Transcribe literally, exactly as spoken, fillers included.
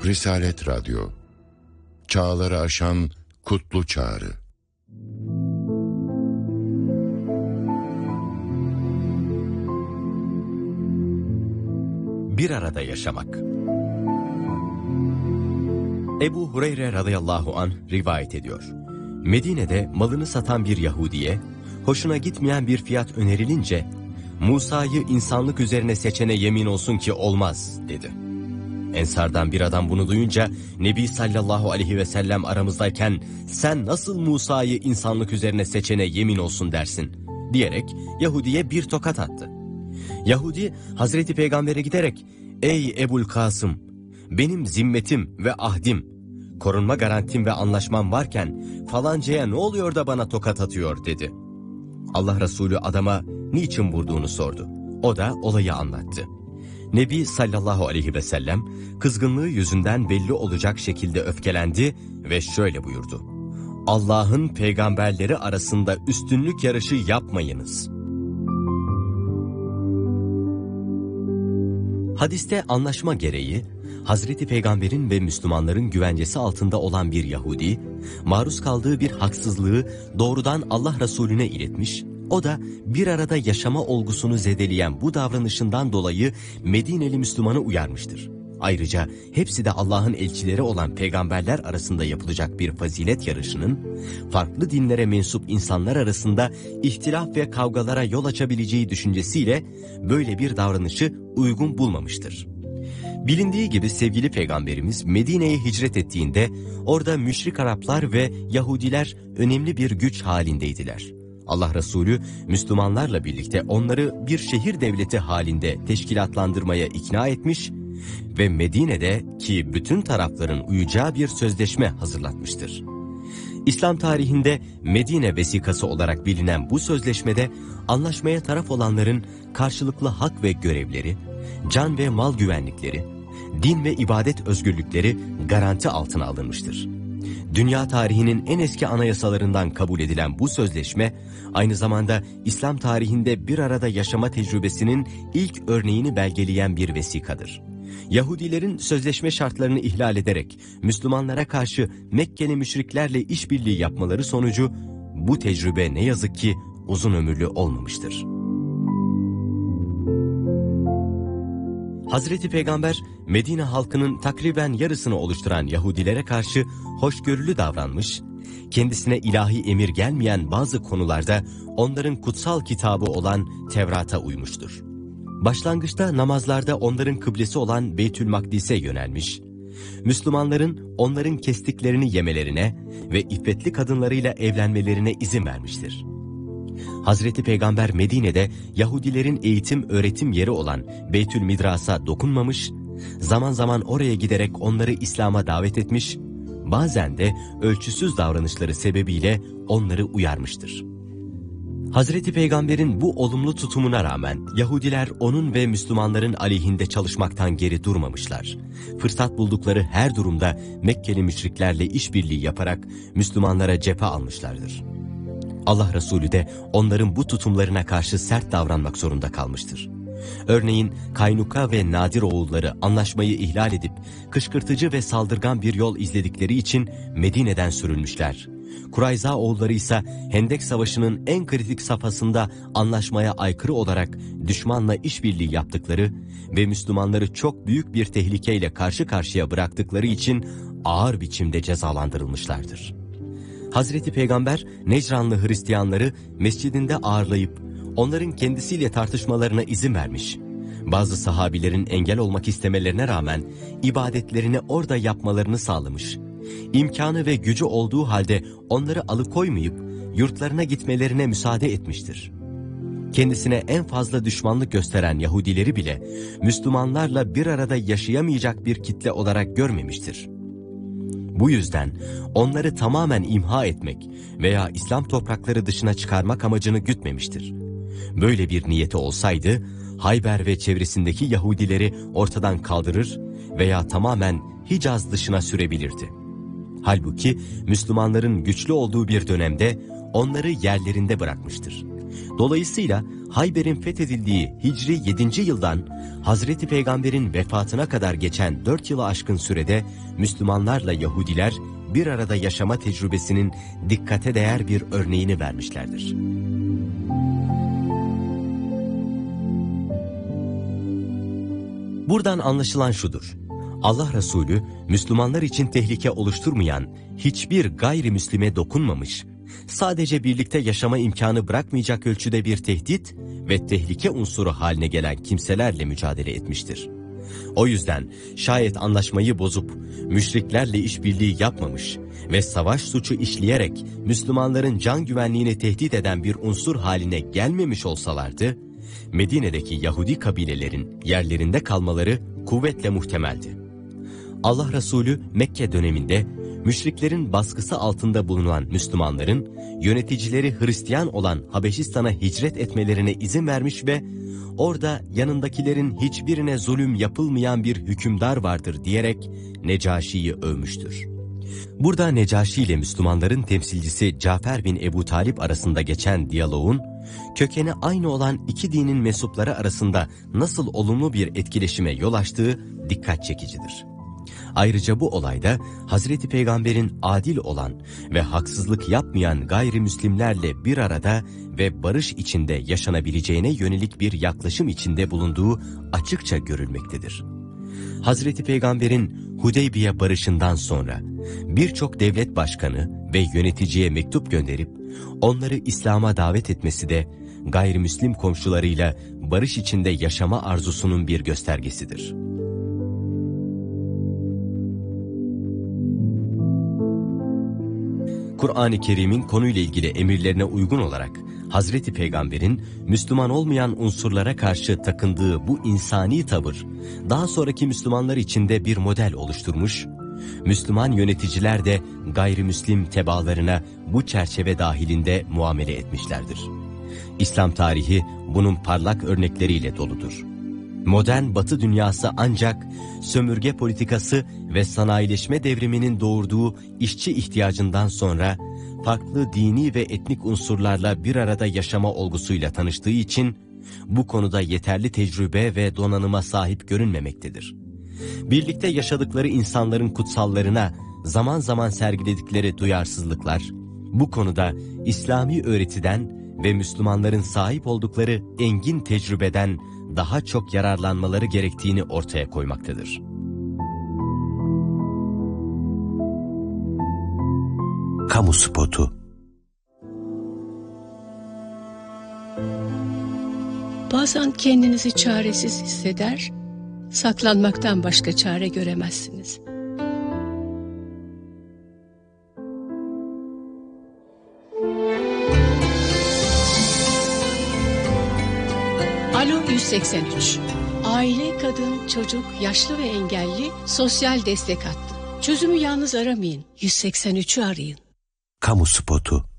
Risalet Radyo, çağları aşan kutlu çağrı. Bir arada yaşamak. Ebu Hureyre radıyallahu anh rivayet ediyor. Medine'de malını satan bir Yahudiye, hoşuna gitmeyen bir fiyat önerilince, Musa'yı insanlık üzerine seçene yemin olsun ki olmaz dedi. Ensardan bir adam bunu duyunca, Nebi sallallahu aleyhi ve sellem aramızdayken sen nasıl Musa'yı insanlık üzerine seçene yemin olsun dersin diyerek Yahudi'ye bir tokat attı. Yahudi Hazreti Peygamber'e giderek, ey Ebul Kasım, benim zimmetim ve ahdim, korunma garantim ve anlaşmam varken falancaya ne oluyor da bana tokat atıyor dedi. Allah Resulü adama niçin vurduğunu sordu. O da olayı anlattı. Nebi sallallahu aleyhi ve sellem kızgınlığı yüzünden belli olacak şekilde öfkelendi ve şöyle buyurdu. Allah'ın peygamberleri arasında üstünlük yarışı yapmayınız. Hadiste anlaşma gereği Hazreti Peygamber'in ve Müslümanların güvencesi altında olan bir Yahudi, maruz kaldığı bir haksızlığı doğrudan Allah Resulüne iletmiş, o da bir arada yaşama olgusunu zedeleyen bu davranışından dolayı Medineli Müslümanı uyarmıştır. Ayrıca hepsi de Allah'ın elçileri olan peygamberler arasında yapılacak bir fazilet yarışının, farklı dinlere mensup insanlar arasında ihtilaf ve kavgalara yol açabileceği düşüncesiyle böyle bir davranışı uygun bulmamıştır. Bilindiği gibi sevgili Peygamberimiz Medine'ye hicret ettiğinde orada müşrik Araplar ve Yahudiler önemli bir güç halindeydiler. Allah Resulü Müslümanlarla birlikte onları bir şehir devleti halinde teşkilatlandırmaya ikna etmiş ve Medine'de ki bütün tarafların uyacağı bir sözleşme hazırlatmıştır. İslam tarihinde Medine vesikası olarak bilinen bu sözleşmede anlaşmaya taraf olanların karşılıklı hak ve görevleri, can ve mal güvenlikleri, din ve ibadet özgürlükleri garanti altına alınmıştır. Dünya tarihinin en eski anayasalarından kabul edilen bu sözleşme, aynı zamanda İslam tarihinde bir arada yaşama tecrübesinin ilk örneğini belgeleyen bir vesikadır. Yahudilerin sözleşme şartlarını ihlal ederek Müslümanlara karşı Mekkeli müşriklerle işbirliği yapmaları sonucu bu tecrübe ne yazık ki uzun ömürlü olmamıştır. Hazreti Peygamber, Medine halkının takriben yarısını oluşturan Yahudilere karşı hoşgörülü davranmış, kendisine ilahi emir gelmeyen bazı konularda onların kutsal kitabı olan Tevrat'a uymuştur. Başlangıçta namazlarda onların kıblesi olan Beytül Makdis'e yönelmiş, Müslümanların onların kestiklerini yemelerine ve iffetli kadınlarıyla evlenmelerine izin vermiştir. Hazreti Peygamber Medine'de Yahudilerin eğitim öğretim yeri olan Beytül Midras'a dokunmamış, zaman zaman oraya giderek onları İslam'a davet etmiş, bazen de ölçüsüz davranışları sebebiyle onları uyarmıştır. Hazreti Peygamber'in bu olumlu tutumuna rağmen Yahudiler onun ve Müslümanların aleyhinde çalışmaktan geri durmamışlar. Fırsat buldukları her durumda Mekkeli müşriklerle işbirliği yaparak Müslümanlara cephe almışlardır. Allah Resulü de onların bu tutumlarına karşı sert davranmak zorunda kalmıştır. Örneğin Kaynuka ve Nadir oğulları anlaşmayı ihlal edip kışkırtıcı ve saldırgan bir yol izledikleri için Medine'den sürülmüşler. Kurayza oğulları ise Hendek Savaşı'nın en kritik safhasında anlaşmaya aykırı olarak düşmanla işbirliği yaptıkları ve Müslümanları çok büyük bir tehlikeyle karşı karşıya bıraktıkları için ağır biçimde cezalandırılmışlardır. Hazreti Peygamber Necranlı Hristiyanları mescidinde ağırlayıp onların kendisiyle tartışmalarına izin vermiş. Bazı sahabilerin engel olmak istemelerine rağmen ibadetlerini orada yapmalarını sağlamış. İmkanı ve gücü olduğu halde onları alıkoymayıp yurtlarına gitmelerine müsaade etmiştir. Kendisine en fazla düşmanlık gösteren Yahudileri bile Müslümanlarla bir arada yaşayamayacak bir kitle olarak görmemiştir. Bu yüzden onları tamamen imha etmek veya İslam toprakları dışına çıkarmak amacını gütmemiştir. Böyle bir niyeti olsaydı Hayber ve çevresindeki Yahudileri ortadan kaldırır veya tamamen Hicaz dışına sürebilirdi. Halbuki Müslümanların güçlü olduğu bir dönemde onları yerlerinde bırakmıştır. Dolayısıyla Hayber'in fethedildiği Hicri yedinci yıldan Hazreti Peygamber'in vefatına kadar geçen dört yılı aşkın sürede Müslümanlarla Yahudiler bir arada yaşama tecrübesinin dikkate değer bir örneğini vermişlerdir. Buradan anlaşılan şudur: Allah Resulü Müslümanlar için tehlike oluşturmayan hiçbir gayrimüslime dokunmamış, sadece birlikte yaşama imkanı bırakmayacak ölçüde bir tehdit ve tehlike unsuru haline gelen kimselerle mücadele etmiştir. O yüzden şayet anlaşmayı bozup müşriklerle işbirliği yapmamış ve savaş suçu işleyerek Müslümanların can güvenliğini tehdit eden bir unsur haline gelmemiş olsalardı, Medine'deki Yahudi kabilelerin yerlerinde kalmaları kuvvetle muhtemeldi. Allah Resulü Mekke döneminde müşriklerin baskısı altında bulunan Müslümanların yöneticileri Hristiyan olan Habeşistan'a hicret etmelerine izin vermiş ve orada yanındakilerin hiçbirine zulüm yapılmayan bir hükümdar vardır diyerek Necaşi'yi övmüştür. Burada Necaşi ile Müslümanların temsilcisi Cafer bin Ebu Talip arasında geçen diyaloğun, kökeni aynı olan iki dinin mensupları arasında nasıl olumlu bir etkileşime yol açtığı dikkat çekicidir. Ayrıca bu olayda Hazreti Peygamber'in adil olan ve haksızlık yapmayan gayrimüslimlerle bir arada ve barış içinde yaşanabileceğine yönelik bir yaklaşım içinde bulunduğu açıkça görülmektedir. Hazreti Peygamber'in Hudeybiye barışından sonra birçok devlet başkanı ve yöneticiye mektup gönderip onları İslam'a davet etmesi de gayrimüslim komşularıyla barış içinde yaşama arzusunun bir göstergesidir. Kur'an-ı Kerim'in konuyla ilgili emirlerine uygun olarak Hazreti Peygamber'in Müslüman olmayan unsurlara karşı takındığı bu insani tavır, daha sonraki Müslümanlar için de bir model oluşturmuş, Müslüman yöneticiler de gayrimüslim tebaalarına bu çerçeve dahilinde muamele etmişlerdir. İslam tarihi bunun parlak örnekleriyle doludur. Modern Batı dünyası ancak sömürge politikası ve sanayileşme devriminin doğurduğu işçi ihtiyacından sonra farklı dini ve etnik unsurlarla bir arada yaşama olgusuyla tanıştığı için bu konuda yeterli tecrübe ve donanıma sahip görünmemektedir. Birlikte yaşadıkları insanların kutsallarına zaman zaman sergiledikleri duyarsızlıklar, bu konuda İslami öğretiden ve Müslümanların sahip oldukları engin tecrübeden daha çok yararlanmaları gerektiğini ortaya koymaktadır. Kamu spotu. Bazen kendinizi çaresiz hisseder, saklanmaktan başka çare göremezsiniz. Alo yüz seksen üç. Aile, kadın, çocuk, yaşlı ve engelli sosyal destek hattı. Çözümü yalnız aramayın. yüz seksen üçü arayın. Kamu spotu.